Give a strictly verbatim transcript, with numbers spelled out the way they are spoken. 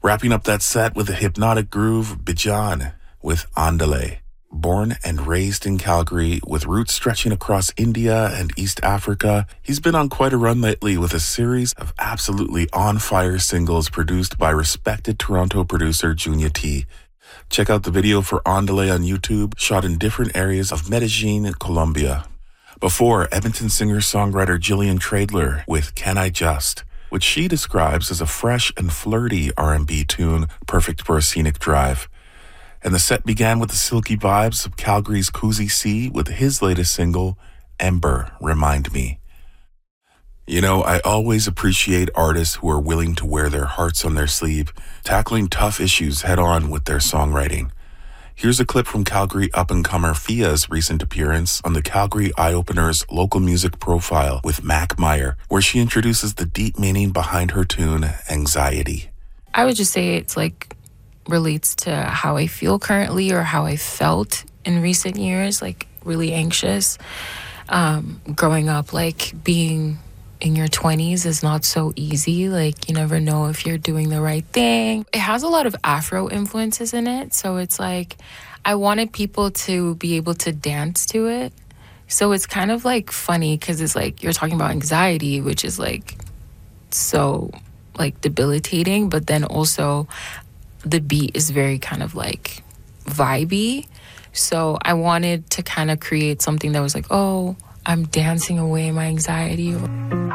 Wrapping up that set with a hypnotic groove, Bijan with Andale. Born and raised in Calgary, with roots stretching across India and East Africa, he's been on quite a run lately with a series of absolutely on-fire singles produced by respected Toronto producer Junya T. Check out the video for Andale on YouTube, shot in different areas of Medellin, Colombia. Before, Edmonton singer-songwriter Jillian Traidler with Can I Just, which she describes as a fresh and flirty R and B tune perfect for a scenic drive. And the set began with the silky vibes of Calgary's Kuzi C with his latest single, Ember, Remind Me. You know, I always appreciate artists who are willing to wear their hearts on their sleeve, tackling tough issues head-on with their songwriting. Here's a clip from Calgary up-and-comer Fia's recent appearance on the Calgary Eye-Opener's local music profile with Mac Meyer, where she introduces the deep meaning behind her tune, Anxiety. I would just say it's like relates to how I feel currently or how I felt in recent years, like really anxious. Um, growing up, like being in your twenties is not so easy. Like you never know if you're doing the right thing. It has a lot of Afro influences in it. So it's like I wanted people to be able to dance to it. So it's kind of like funny because it's like you're talking about anxiety, which is like so like debilitating, but then also the beat is very kind of like vibey. So I wanted to kind of create something that was like, oh, I'm dancing away my anxiety.